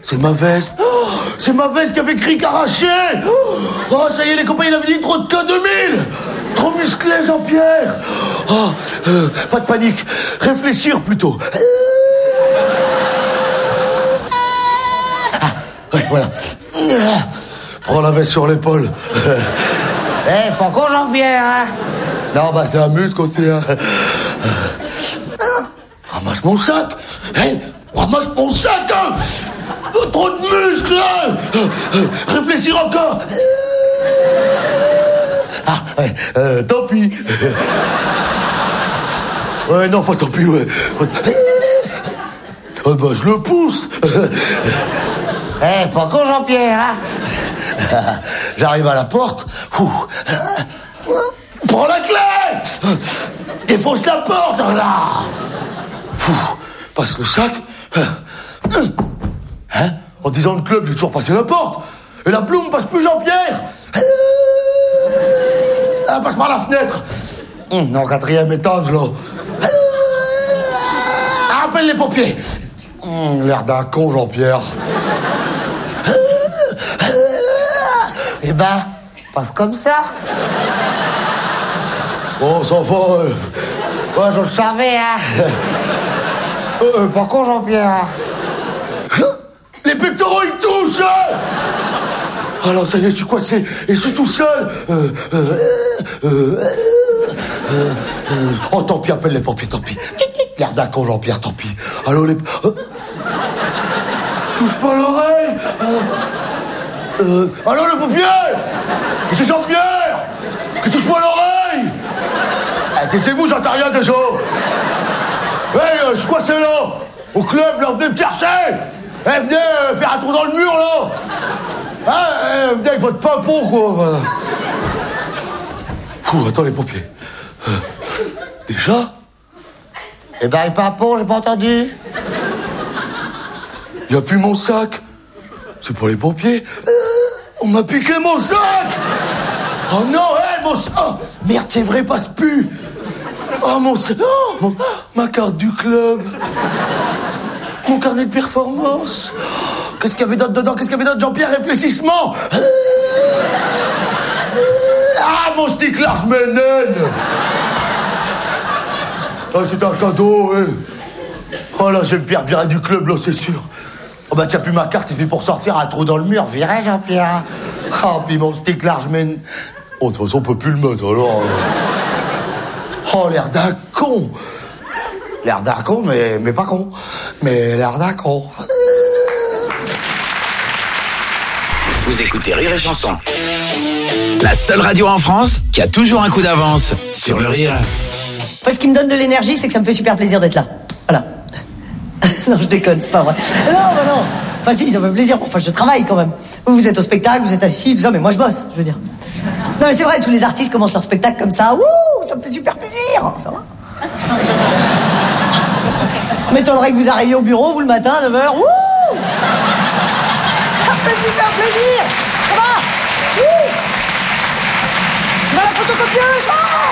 c'est ma veste. Oh, c'est ma veste qui a fait cric arraché. Oh, ça y est, les copains, il avait dit trop de K2000. Trop musclé, Jean-Pierre. Oh, pas de panique. Réfléchir plutôt. Ouais, voilà. Prends la veste sur l'épaule. Pas con, Jean-Pierre, hein? Non, bah c'est un muscle aussi, hein. Ramasse mon sac. Ramasse mon sac, hein. Trop de muscles, hein. Réfléchir encore. Ah, ouais, tant pis. Ouais, non, pas tant pis, ouais. Bah, je le pousse. Pas con, Jean-Pierre, hein? J'arrive à la porte. Prends la clé. Défonce la porte, là. Passe le sac. Hein? En disant le club, j'ai toujours passé la porte. Et la plume passe plus, Jean-Pierre. Elle passe par la fenêtre. Non, 4e étage, là. Appelle les pompiers. L'air d'un con, Jean-Pierre. Eh ben, passe comme ça. Oh, ça va. Ouais, je le savais, hein. Pas con, Jean-Pierre. Les pectoraux, ils touchent. Alors, ça y est, je suis coincé. Et je suis tout seul. Oh, tant pis, appelle les pompiers, tant pis. L'air d'un con, Jean-Pierre, tant pis. Allô, les... Touche pas l'oreille. Allô, le pompier. C'est Jean-Pierre. Que touche pas l'oreille. C'est vous, j'entends rien déjà. Je suis coincé là. Au club, là, venez me chercher. Venez faire un trou dans le mur, là. Venez avec votre pimpon, quoi. Attends, les pompiers. Déjà? Eh ben, pimpon, j'ai pas entendu. Il n'y a plus mon sac. C'est pour les pompiers. On m'a piqué mon sac. Oh non, mon sac. Merde, c'est vrai, passe plus. Oh, mon sac. Ma carte du club. Mon carnet de performance. Qu'est-ce qu'il y avait d'autre dedans? Qu'est-ce qu'il y avait d'autre, Jean-Pierre? Réfléchissement. Ah, mon stick large ménène. Ah, c'est un cadeau, Oh là, je vais me faire virer du club, là, c'est sûr. Oh bah, tiens, plus ma carte, et puis pour sortir, un trou dans le mur, viré, Jean-Pierre. Oh, puis mon stick large mène. Oh, de toute façon, on peut plus le mettre, alors. Oh, l'air d'un con. L'air d'un con, mais pas con. Mais l'air d'un con. Vous écoutez Rire et Chanson. La seule radio en France qui a toujours un coup d'avance sur le rire. Enfin, ce qui me donne de l'énergie, c'est que ça me fait super plaisir d'être là. Voilà. Non, je déconne, c'est pas vrai. Non. Enfin, si, ça me fait plaisir. Enfin, je travaille quand même. Vous êtes au spectacle, vous êtes assis, tout ça, mais moi, je bosse, je veux dire. Non, mais c'est vrai, tous les artistes commencent leur spectacle comme ça. Wouh, ça me fait super plaisir. Ça va? M'étonnerait que vous arriviez au bureau, vous, le matin, à 9h. Wouh! Ça me fait super plaisir. Ça va? Wouh! Tu vas à la photocopieuse?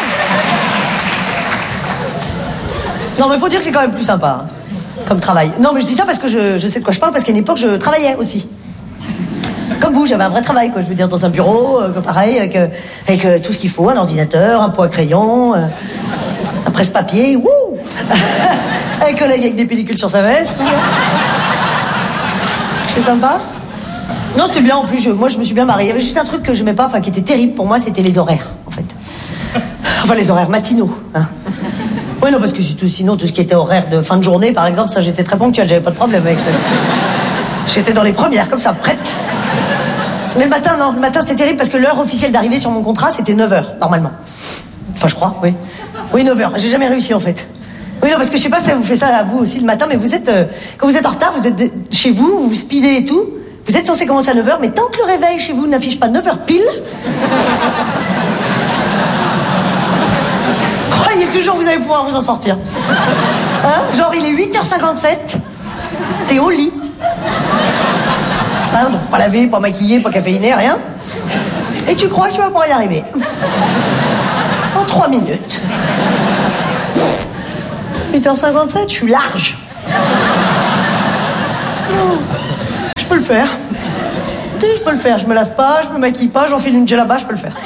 Non, mais faut dire que c'est quand même plus sympa, hein, comme travail. Non, mais je dis ça parce que je sais de quoi je parle, parce qu'à une époque, je travaillais aussi. Comme vous, j'avais un vrai travail, quoi. Je veux dire, dans un bureau, pareil, avec tout ce qu'il faut, un ordinateur, un pot à crayon, un presse-papier, wouh! Un collègue avec des pellicules sur sa veste. C'est sympa. Non, c'était bien, en plus, moi, je me suis bien mariée. Il y avait juste un truc que j'aimais pas, enfin, qui était terrible pour moi, c'était les horaires, en fait. Enfin, les horaires matinaux, hein. Oui, non, parce que sinon, tout ce qui était horaire de fin de journée, par exemple, ça, j'étais très ponctuelle, j'avais pas de problème avec ça. J'étais dans les premières, comme ça, prête. Mais le matin, non. Le matin, c'était terrible parce que l'heure officielle d'arrivée sur mon contrat, c'était 9h, normalement. Enfin, je crois, oui. Oui, 9h. J'ai jamais réussi, en fait. Oui, non, parce que je sais pas si ça vous fait ça à vous aussi le matin, mais vous êtes... quand vous êtes en retard, vous êtes chez vous, vous speedez et tout. Vous êtes censé commencer à 9h, mais tant que le réveil chez vous n'affiche pas 9h pile... croyez toujours que vous allez pouvoir vous en sortir. Hein? Genre, il est 8h57, t'es au lit. Hein, donc pas lavé, pas maquillé, pas caféiné, rien. Et tu crois que tu vas pouvoir y arriver. En 3 minutes. 8h57, je suis large. Je peux faire. Si, je peux le faire. Je me lave pas, je me maquille pas, j'enfile une djellaba, je peux le faire.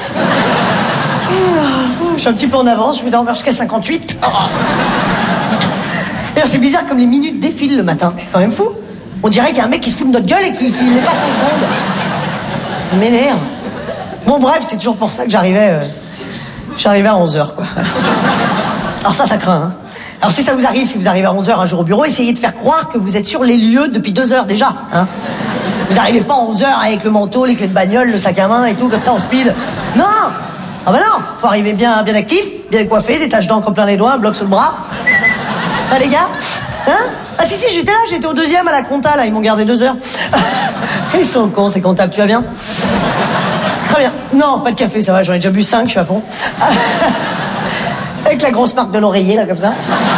Je suis un petit peu en avance, je vais dormir jusqu'à 58. D'ailleurs, c'est bizarre comme les minutes défilent le matin. C'est quand même fou. On dirait qu'il y a un mec qui se fout de notre gueule et qui les passe en seconde. Ça m'énerve. Bon, bref, c'est toujours pour ça que j'arrivais à 11h, quoi. Alors ça craint, hein. Alors si ça vous arrive, si vous arrivez à 11h un jour au bureau, essayez de faire croire que vous êtes sur les lieux depuis 2 heures déjà, hein. Vous n'arrivez pas à 11h avec le manteau, les clés de bagnole, le sac à main et tout, comme ça, en speed. Non! Ah bah non! Faut arriver bien actif, bien coiffé, des taches d'encre plein les doigts, un bloc sur le bras. Ah, les gars? Hein? Ah si, j'étais là, j'étais au 2e à la compta, là, ils m'ont gardé 2 heures. Ils sont cons, ces comptables, tu vas bien? Très bien. Non, pas de café, ça va, j'en ai déjà bu 5, je suis à fond. Avec la grosse marque de l'oreiller, là, comme ça.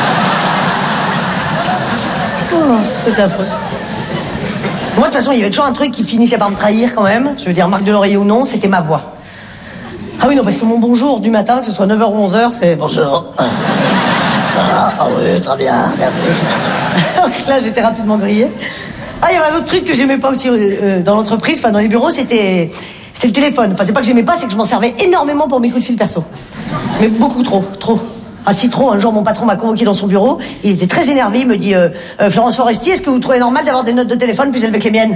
Oh, c'est affreux. Moi, de toute façon, il y avait toujours un truc qui finissait par me trahir, quand même. Je veux dire, marque de l'oreiller ou non, c'était ma voix. Ah oui, non, parce que mon bonjour du matin, que ce soit 9h ou 11h, c'est... Bonjour. Ça va? Ah oui, très bien, merci. Donc là, j'étais rapidement grillée. Ah, il y avait un autre truc que j'aimais pas aussi dans l'entreprise, enfin, dans les bureaux, c'était le téléphone. Enfin, c'est pas que j'aimais pas, c'est que je m'en servais énormément pour mes coups de fil perso. Mais beaucoup trop. Ah si trop, un jour mon patron m'a convoqué dans son bureau, il était très énervé, il me dit Florence Foresti, est-ce que vous trouvez normal d'avoir des notes de téléphone plus élevées que les miennes?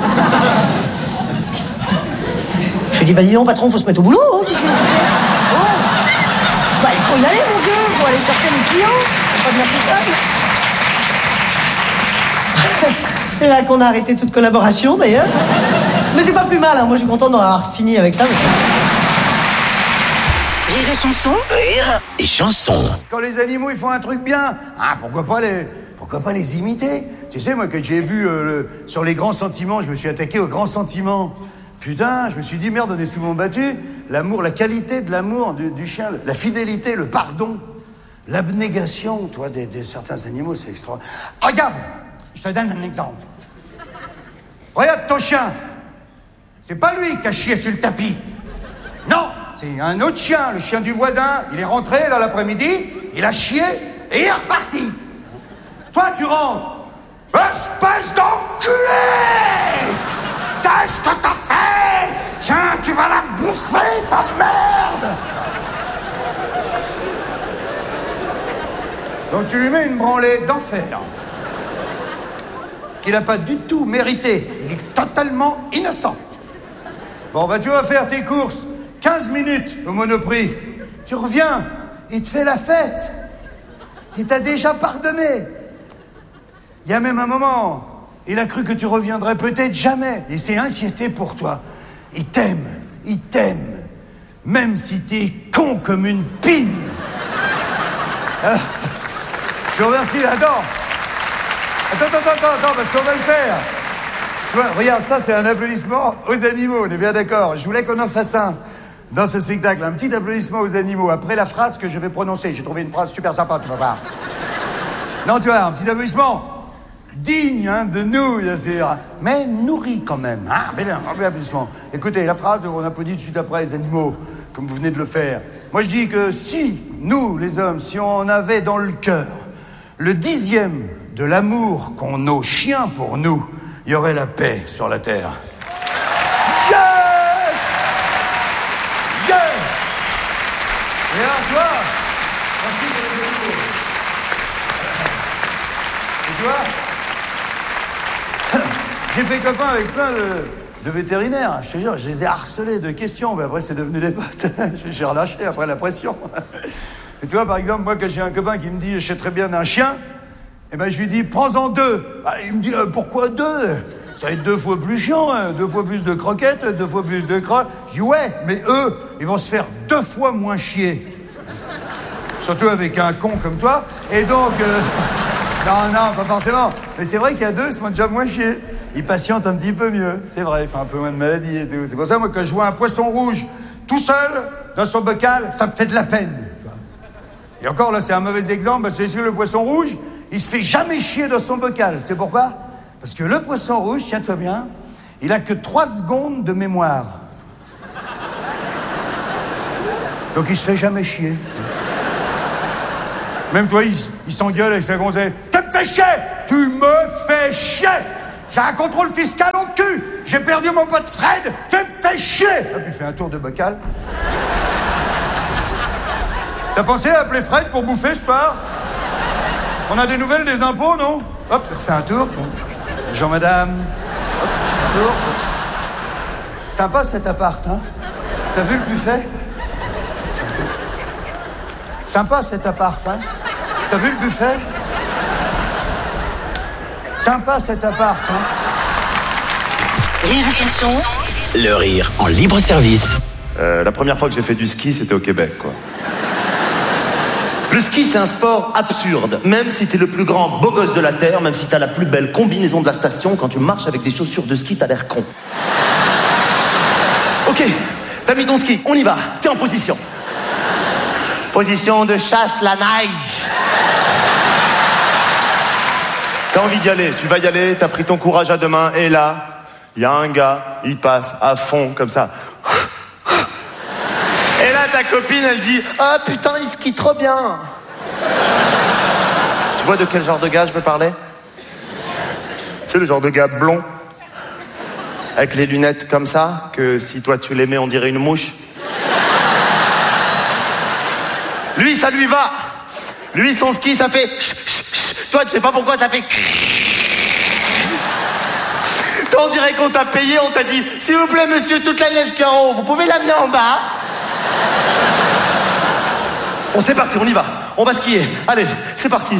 Je lui ai dit bah dis non patron, faut se mettre au boulot, hein, qu'est-ce que vous faites? Bah il faut y aller mon vieux, il faut aller chercher les clients, faut pas devenir comptable. C'est là qu'on a arrêté toute collaboration d'ailleurs. Mais c'est pas plus mal, hein. Moi je suis content d'en avoir fini avec ça. Mais... Rire et chanson. Rire et chanson. Quand les animaux ils font un truc bien, ah, pourquoi pas les imiter? Tu sais, moi, que j'ai vu sur les grands sentiments, je me suis attaqué aux grands sentiments. Putain, je me suis dit, merde, on est souvent battu. L'amour, la qualité de l'amour du chien, la fidélité, le pardon, l'abnégation, toi, de certains animaux, c'est extra. Regarde, je te donne un exemple. Regarde ton chien. C'est pas lui qui a chié sur le tapis. Non, c'est un autre chien, le chien du voisin. Il est rentré dans l'après-midi, il a chié et il est reparti. Toi, tu rentres. Espèce d'enculé! Qu'est-ce que t'as fait? Tiens, tu vas la bouffer, ta merde! Donc tu lui mets une branlée d'enfer. Qu'il n'a pas du tout mérité. Il est totalement innocent. Bon, bah tu vas faire tes courses. 15 minutes au Monoprix. Tu reviens, il te fait la fête. Il t'a déjà pardonné. Il y a même un moment, il a cru que tu reviendrais peut-être jamais. Il s'est inquiété pour toi. Il t'aime. Même si t'es con comme une pigne. Je vous remercie, attends, parce qu'on va le faire. Tu vois, regarde, ça c'est un applaudissement aux animaux, on est bien d'accord. Je voulais qu'on en fasse un dans ce spectacle. Un petit applaudissement aux animaux après la phrase que je vais prononcer. J'ai trouvé une phrase super sympa, tu vas voir. Non, tu vois, un petit applaudissement digne de nous, bien sûr, mais nourri quand même. Ah, mais là, un applaudissement. Écoutez, la phrase, on applaudit tout de suite après les animaux, comme vous venez de le faire. Moi, je dis que si, nous, les hommes, si on avait dans le cœur le 10e de l'amour qu'ont nos chiens pour nous, il y aurait la paix sur la terre. Yes! Yes! Et alors, toi, merci pour les animaux. Et toi, j'ai fait copain avec plein de vétérinaires. Je te jure, je les ai harcelés de questions, mais après, c'est devenu des potes. J'ai relâché après la pression. Et tu vois, par exemple, moi, quand j'ai un copain qui me dit « je sais très bien d'un chien », eh ben, je lui dis « prends-en 2 ». Bah, il me dit « pourquoi 2 ? Ça va être 2 fois plus chiant, hein, 2 fois plus de croquettes, 2 fois plus de crottes. » Je dis « ouais, mais eux, ils vont se faire 2 fois moins chier. » Surtout avec un con comme toi. Et donc... Non, pas forcément. Mais c'est vrai qu'il y a 2, ils se font déjà moins chier. Ils patientent un petit peu mieux. C'est vrai, ils font un peu moins de maladie et tout. C'est pour ça, moi, quand je vois un poisson rouge tout seul dans son bocal, ça me fait de la peine. Et encore, là, c'est un mauvais exemple. C'est sûr, le poisson rouge, il se fait jamais chier dans son bocal. Tu sais pourquoi? Parce que le poisson rouge, tiens-toi bien, il a que 3 secondes de mémoire. Donc, il se fait jamais chier. Même toi, il s'engueule avec sa gonzesse. Tu me fais chier! Tu me fais chier! J'ai un contrôle fiscal au cul. J'ai perdu mon pote Fred. Tu me fais chier. Ah, puis fais un tour de bocal. T'as pensé à appeler Fred pour bouffer ce soir? On a des nouvelles des impôts, non? Hop, fais un tour. Bonjour, madame. Hop, fais un tour. Sympa cet appart, hein? T'as vu le buffet? Sympa cet appart, hein? T'as vu le buffet? Sympa cet appart, hein? Rire et chanson. Le rire en libre service. La première fois que j'ai fait du ski, c'était au Québec, quoi. Le ski, c'est un sport absurde. Même si t'es le plus grand beau gosse de la Terre, même si t'as la plus belle combinaison de la station, quand tu marches avec des chaussures de ski, t'as l'air con. Ok, t'as mis ton ski, on y va. T'es en position. Position de chasse la neige. T'as envie d'y aller, tu vas y aller, t'as pris ton courage à deux mains, et là, il y a un gars, il passe à fond, comme ça. Et là, ta copine, elle dit « Ah, putain, il skie trop bien !» Tu vois de quel genre de gars je veux parler? Tu sais, le genre de gars blond, avec les lunettes comme ça, que si toi tu les mets, on dirait une mouche. Lui, ça lui va. Lui, son ski, ça fait... Toi, tu sais pas pourquoi ça fait... Toi, on dirait qu'on t'a payé, on t'a dit « S'il vous plaît, monsieur, toute la neige qui est en haut, vous pouvez l'amener en bas ?» Bon, c'est parti, on y va. On va skier. Allez, c'est parti.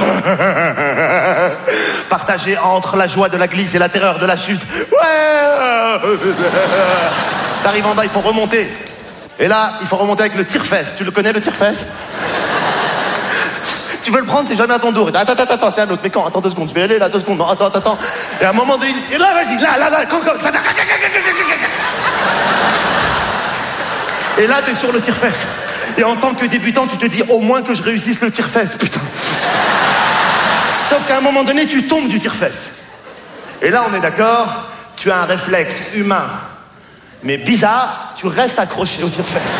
Partagé entre la joie de la glisse et la terreur de la chute. Ouais. T'arrives en bas, il faut remonter. Et là, il faut remonter avec le tire-fesse. Tu le connais, le tire-fesse? Tu veux le prendre, c'est jamais à ton dos. Attends, c'est un autre. Mais quand? Attends 2 secondes. Je vais aller là, 2 secondes. Non, attends. Et à un moment donné, et là, vas-y, là. Et là, t'es sur le tire-fesse. Et en tant que débutant, tu te dis au moins que je réussisse le tire-fesse, putain. Sauf qu'à un moment donné, tu tombes du tire-fesse. Et là, on est d'accord, tu as un réflexe humain. Mais bizarre, tu restes accroché au tire-fesse.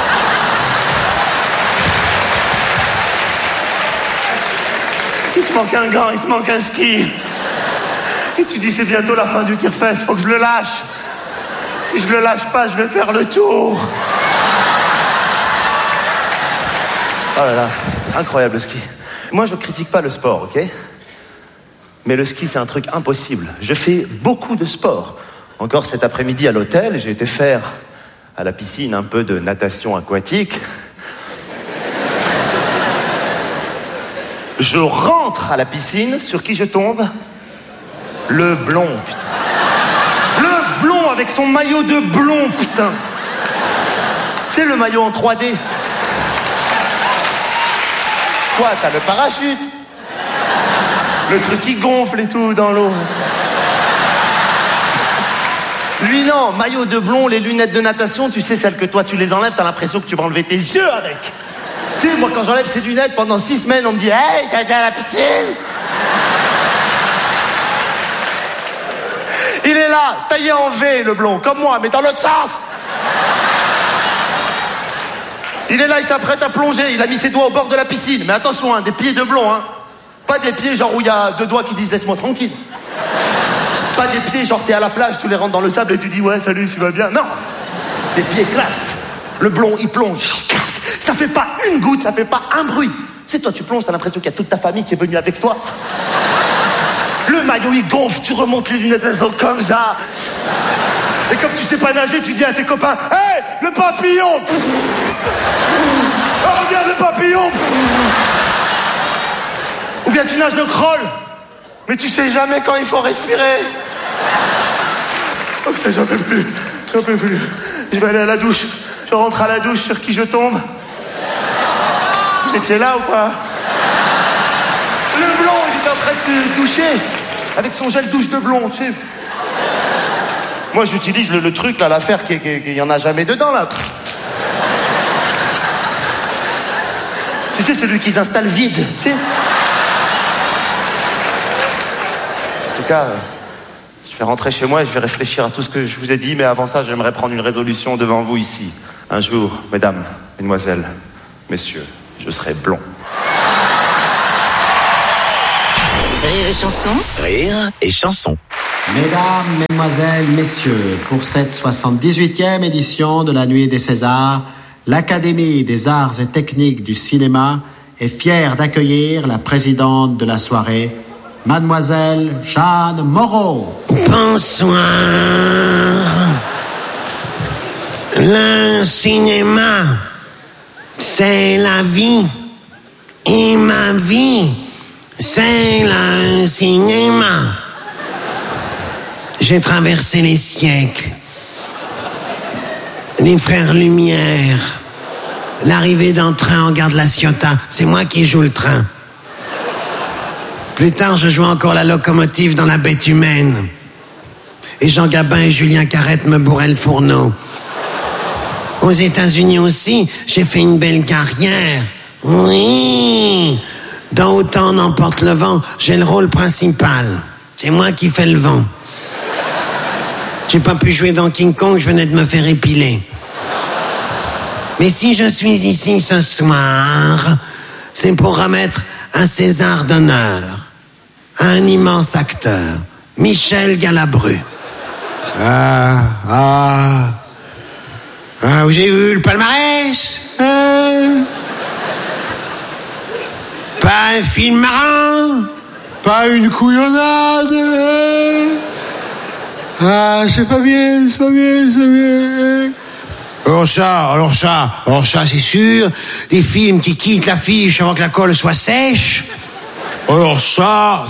Il te manque un gant, il te manque un ski. Et tu dis, c'est bientôt la fin du tire-fesse, faut que je le lâche. Si je le lâche pas, je vais faire le tour. Oh là là, incroyable le ski. Moi, je critique pas le sport, ok? Mais le ski, c'est un truc impossible. Je fais beaucoup de sport. Encore cet après-midi à l'hôtel, j'ai été faire à la piscine un peu de natation aquatique. Je rentre à la piscine, sur qui je tombe? Le blond, putain. Le blond avec son maillot de blond, putain. C'est le maillot en 3D. Toi, t'as le parachute. Le truc qui gonfle et tout dans l'eau. Lui, non, maillot de blond, les lunettes de natation, tu sais, celles que toi, tu les enlèves, t'as l'impression que tu vas enlever tes yeux avec. Tu sais, moi, quand j'enlève ces lunettes, pendant 6 semaines, on me dit « Hey, t'as été à la piscine ?» Il est là, taillé en V, le blond, comme moi, mais dans l'autre sens. Il est là, il s'apprête à plonger, il a mis ses doigts au bord de la piscine. Mais attention, hein, des pieds de blond, hein. Pas des pieds genre où il y a 2 doigts qui disent « Laisse-moi tranquille ». Pas des pieds genre t'es à la plage, tu les rentres dans le sable et tu dis « Ouais, salut, tu vas bien ». Non, des pieds classe. Le blond, il plonge. Ça fait pas une goutte, ça fait pas un bruit. Tu sais, toi, tu plonges, t'as l'impression qu'il y a toute ta famille qui est venue avec toi. Le maillot, il gonfle, tu remontes les lunettes, elles sont comme ça. Et comme tu sais pas nager, tu dis à tes copains « Hey, le papillon !» Oh, regarde le papillon. Ou bien tu nages le crawl, mais tu sais jamais quand il faut respirer. Ok, j'en peux plus. Je vais aller à la douche. Je rentre à la douche, sur qui je tombe? Vous étiez là ou pas? Le blond, il est en train de se doucher avec son gel douche de blond, tu sais. Moi, j'utilise le truc, là, l'affaire qu'il y en a jamais dedans, là. Tu sais, celui qu'ils installent vide, tu sais. En tout cas, je vais rentrer chez moi et je vais réfléchir à tout ce que je vous ai dit, mais avant ça, j'aimerais prendre une résolution devant vous ici. Un jour, mesdames, mesdemoiselles, messieurs, je serai blond. Rire et chanson. Rire et chanson. Mesdames, Mesdemoiselles, Messieurs, pour cette 78e édition de la Nuit des Césars, l'Académie des Arts et Techniques du Cinéma est fière d'accueillir la présidente de la soirée, Mademoiselle Jeanne Moreau. Bonsoir. Le cinéma, c'est la vie. Et ma vie, c'est le cinéma. J'ai traversé les siècles, les frères Lumière, l'arrivée d'un train en gare de la Ciotat, c'est moi qui joue le train. Plus tard, je jouais encore la locomotive dans La Bête humaine. Et Jean Gabin et Julien Carrette me bourraient le fourneau. Aux États-Unis aussi, j'ai fait une belle carrière. Oui, dans Autant n'emporte le vent, j'ai le rôle principal. C'est moi qui fais le vent. J'ai pas pu jouer dans King Kong, je venais de me faire épiler. Mais si je suis ici ce soir, c'est pour remettre un César d'honneur à un immense acteur, Michel Galabru. Vous avez vu le palmarès? Pas un film marrant? Pas une couillonnade? C'est pas bien. Alors ça, c'est sûr. Des films qui quittent l'affiche avant que la colle soit sèche. Alors ça,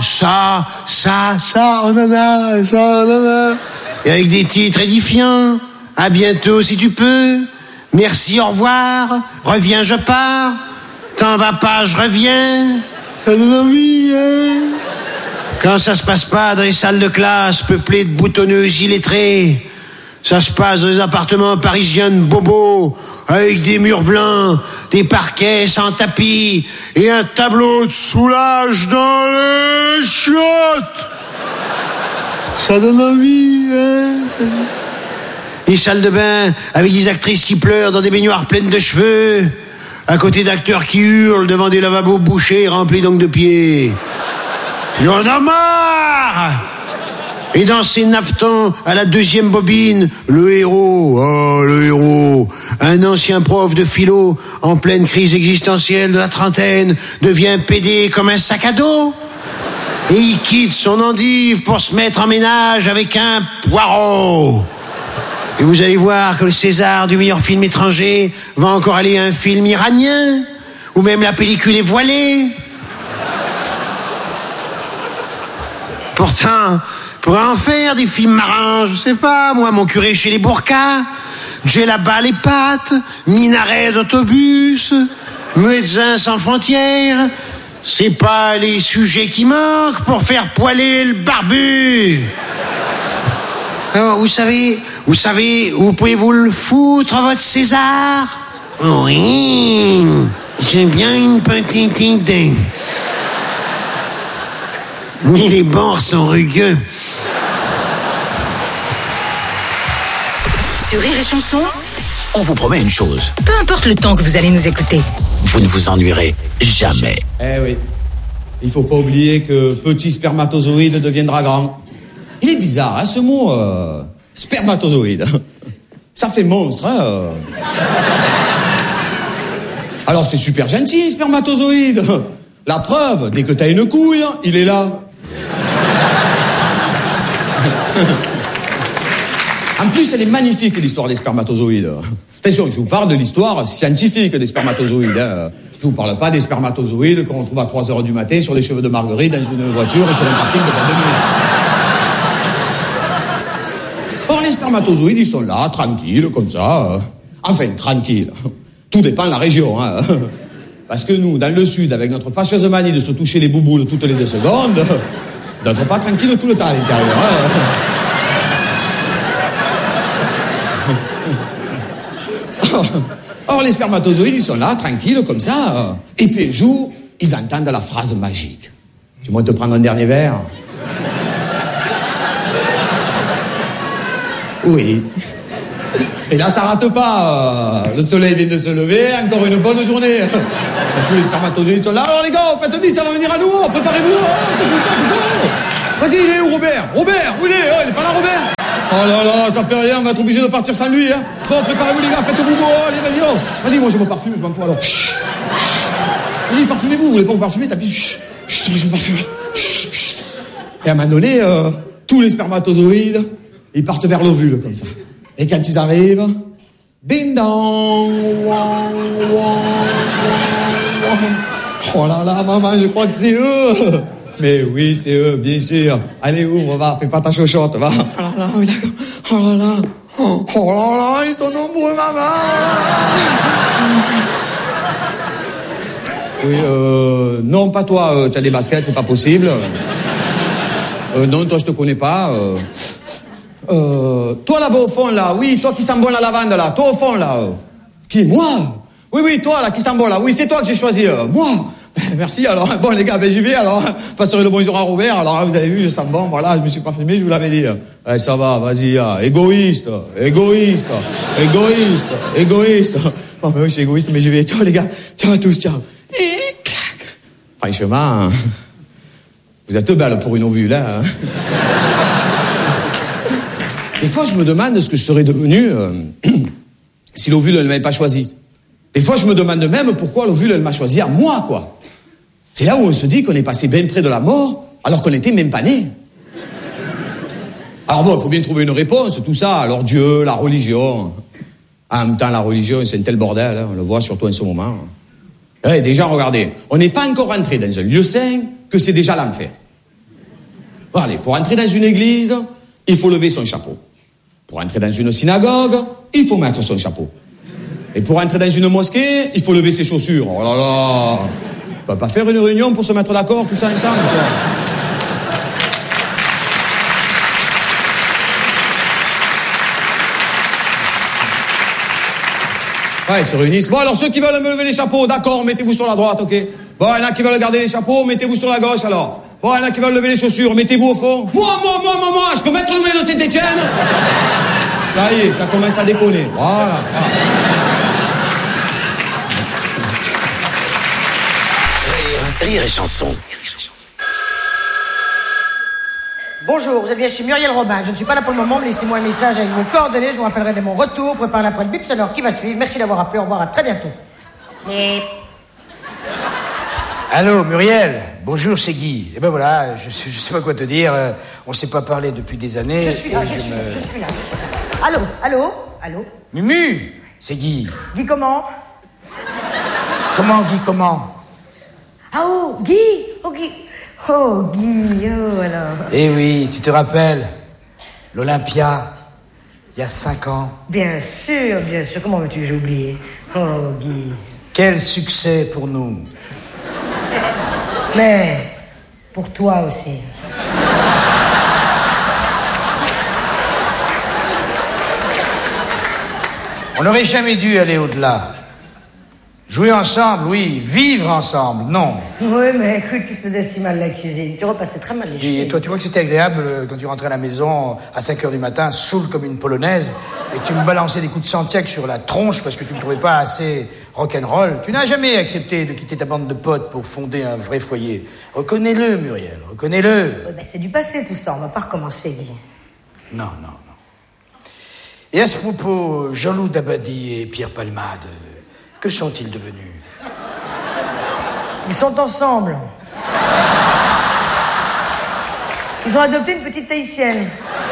on en a. Et avec des titres édifiants. À bientôt si tu peux. Merci, au revoir. Reviens, je pars. T'en vas pas, je reviens. Ça donne envie, hein? Quand ça se passe pas dans les salles de classe peuplées de boutonneux illettrés, ça se passe dans les appartements parisiens de bobos, avec des murs blancs, des parquets sans tapis et un tableau de soulage dans les chiottes. Ça donne envie, hein? Des salles de bain avec des actrices qui pleurent dans des baignoires pleines de cheveux, à côté d'acteurs qui hurlent devant des lavabos bouchés remplis d'ongles de pied. Il y en a marre! Et dans ces navetons, à la deuxième bobine, le héros, un ancien prof de philo, en pleine crise existentielle de la trentaine, devient pédé comme un sac à dos. Et il quitte son endive pour se mettre en ménage avec un poireau. Et vous allez voir que le César du meilleur film étranger va encore aller à un film iranien, ou même la pellicule est voilée. Pourtant, pour en faire des films marrants, je sais pas, moi, Mon curé chez les burkas, J'ai là-bas les pattes, minaret d'autobus, médecins sans frontières, c'est pas les sujets qui manquent pour faire poiler le barbu. Alors, vous savez, où pouvez-vous le foutre, votre César? Oui, j'ai bien une petite idée. Mais les bords sont rugueux. Sur Rire et Chanson, on vous promet une chose. Peu importe le temps que vous allez nous écouter, Vous ne vous ennuierez jamais. Eh oui. Il faut pas oublier que petit spermatozoïde deviendra grand. Il est bizarre, hein, ce mot spermatozoïde. Ça fait monstre, hein. Alors c'est super gentil, spermatozoïde. La preuve, dès que t'as une couille, il est là. En plus, elle est magnifique, l'histoire des spermatozoïdes. Attention, je vous parle de l'histoire scientifique des spermatozoïdes. Hein. Je vous parle pas des spermatozoïdes qu'on trouve à 3h du matin sur les cheveux de Marguerite dans une voiture et sur un parking de boîte de nuit. Or, les spermatozoïdes, ils sont là, tranquilles, comme ça. Enfin, tranquilles. Tout dépend de la région. Hein. Parce que nous, dans le sud, avec notre fâcheuse manie de se toucher les bouboules toutes les 2 secondes, d'être pas tranquille tout le temps à l'intérieur. Hein. Or, les spermatozoïdes, ils sont là, tranquilles, comme ça. Et puis, un jour, ils entendent la phrase magique. Tu veux te prendre un dernier verre? Oui. Et là, ça rate pas. Le soleil vient de se lever, encore une bonne journée. Tous les spermatozoïdes sont là. Alors, les gars, faites vite, ça va venir à nous. Préparez-vous. Qu'est-ce que vous faites? Vas-y, il est où, Robert? Robert, où il est? Oh, il est pas là, Robert? Oh là là, ça fait rien, on va être obligé de partir sans lui, hein. Bon, préparez-vous, les gars, faites-vous beau, allez, vas-y, oh. Vas-y, moi, je me parfume, je m'en fous, alors. Chut, chut. Vas-y, parfumez-vous, vous voulez pas vous parfumer, tapis. Chut, chut, je me parfume. Chut, chut. Et à un moment donné, tous les spermatozoïdes, ils partent vers l'ovule, comme ça. Et quand ils arrivent, bing dong, wang, wang, wang. Oh là là, maman, je crois que c'est eux. Mais oui, c'est eux, bien sûr. Allez, ouvre, va, fais pas ta chochotte, va. Oh là là, oui, d'accord. Oh là là. Oh là là, ils sont nombreux, maman. Oui, non, pas toi, tu as des baskets, c'est pas possible. Non, toi, je te connais pas. Toi, là-bas, au fond, là, oui, toi qui sens bon la lavande, là, toi, au fond, là. Qui, moi? Oui, toi, là, qui sent bon, là, oui, c'est toi que j'ai choisi, moi. Merci, alors, bon, les gars, ben, j'y vais, alors, passerez le bonjour à Robert, alors, vous avez vu, je sens bon, voilà, je me suis pas filmé, je vous l'avais dit. Ça va, vas-y, égoïste. Bon, ben oui, je suis égoïste, mais j'y vais, ciao, les gars, ciao à tous, ciao. Et clac. Franchement, vous êtes belles pour une ovule, hein. Des fois, je me demande ce que je serais devenu si l'ovule ne m'avait pas choisi. Des fois, je me demande même pourquoi l'ovule, elle m'a choisi à moi, quoi. C'est là où on se dit qu'on est passé bien près de la mort, alors qu'on n'était même pas né. Alors bon, il faut bien trouver une réponse, tout ça. Alors Dieu, la religion. En même temps, la religion, c'est un tel bordel, hein, on le voit surtout en ce moment. Ouais, déjà, regardez, on n'est pas encore rentré dans un lieu saint que c'est déjà l'enfer. Bon, allez, pour entrer dans une église, il faut lever son chapeau. Pour entrer dans une synagogue, il faut mettre son chapeau. Et pour entrer dans une mosquée, il faut lever ses chaussures. Oh là là, on peut pas faire une réunion pour se mettre d'accord, tout ça ensemble, quoi. Ouais, ils se réunissent. Bon, alors ceux qui veulent me lever les chapeaux, d'accord, mettez-vous sur la droite, ok. Bon, il y en a qui veulent garder les chapeaux, mettez-vous sur la gauche, alors. Bon, il y en a qui veulent lever les chaussures, mettez-vous au fond. Moi, je peux mettre le maillot de Saint-Étienne? Ça y est, ça commence à déconner. Voilà. Rire et chanson. Bonjour, vous êtes bien chez Muriel Robin. Je ne suis pas là pour le moment, mais laissez-moi un message avec vos coordonnées. Je vous rappellerai de mon retour. Préparez après le bip sonore qui va suivre. Merci d'avoir appelé. Au revoir, à très bientôt. Allô, Muriel. Bonjour, c'est Guy. Eh ben voilà, je sais pas quoi te dire. On s'est pas parlé depuis des années. Je suis là. Allô. Mumu, c'est Guy. Guy comment? Comment? Ah oh, Guy. Oh, alors. Eh oui, tu te rappelles l'Olympia, il y a 5 ans. Bien sûr. Comment veux-tu que j'ai oublié? Oh, Guy. Quel succès pour nous. Mais pour toi aussi. On n'aurait jamais dû aller au-delà. Jouer ensemble, oui. Vivre ensemble, non. Oui, mais écoute, tu faisais si mal la cuisine. Tu repassais très mal les choses. Et toi, tu vois que c'était agréable quand tu rentrais à la maison à 5h du matin, saoul comme une polonaise, et que tu me balançais des coups de Santiac sur la tronche parce que tu me trouvais pas assez rock'n'roll. Tu n'as jamais accepté de quitter ta bande de potes pour fonder un vrai foyer. Reconnais-le, Muriel, reconnais-le. Oui, ben c'est du passé tout ça, on va pas recommencer, Guy. Non. Et à ce propos, Jean-Loup Dabadi et Pierre Palmade, que sont-ils devenus? Ils sont ensemble. Ils ont adopté une petite Tahitienne.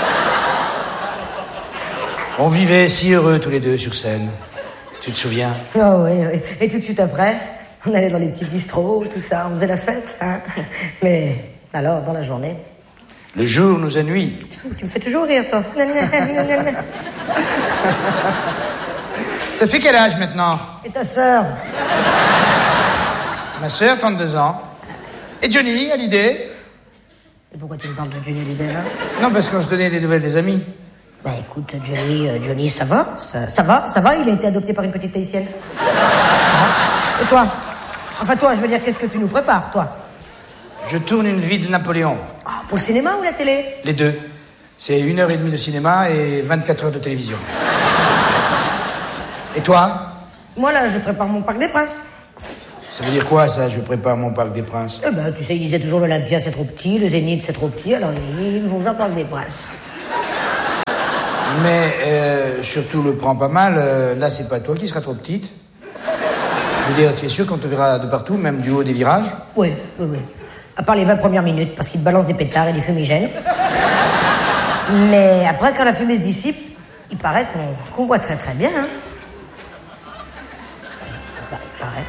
On vivait si heureux tous les deux sur scène. Tu te souviens? Oh oui. Et tout de suite après, on allait dans les petits bistrots, tout ça, on faisait la fête, hein. Mais alors, dans la journée... Le jour nous ennuie. Tu me fais toujours rire, toi. Ça te fait quel âge maintenant? Et ta sœur? Ma sœur, 32 ans. Et Johnny, Hallyday? Et pourquoi tu me parles de Johnny Hallyday, là? Non, parce qu'on se donnait des nouvelles des amis. Bah écoute, Johnny, ça va, il a été adopté par une petite Tahitienne. Et toi? Enfin toi, je veux dire, qu'est-ce que tu nous prépares, toi? Je tourne une vie de Napoléon. Ah, pour le cinéma ou la télé? Les deux. C'est 1h30 de cinéma et 24 heures de télévision. Et toi? Moi, là, je prépare mon Parc des Princes. Ça veut dire quoi, ça, je prépare mon Parc des Princes? Eh ben, tu sais, ils disaient toujours l'Olympia, c'est trop petit, le Zénith, c'est trop petit, alors ils vont faire Parc des Princes. Mais surtout, le prends pas mal, là, c'est pas toi qui seras trop petite. Je veux dire, tu es sûr qu'on te verra de partout, même du haut des virages? Oui. À part les 20 premières minutes, parce qu'ils te balancent des pétards et des fumigènes. Mais après, quand la fumée se dissipe, il paraît qu'on voit très très bien, hein. Bah, il paraît.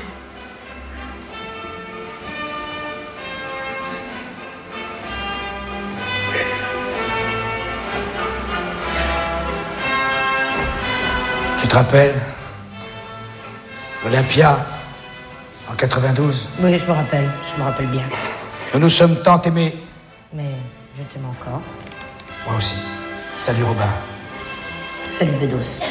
Tu te rappelles? Olympia, en 92. Oui, je me rappelle bien. Nous nous sommes tant aimés. Mais je t'aime encore. Moi aussi. Salut Robin. Salut Bedos.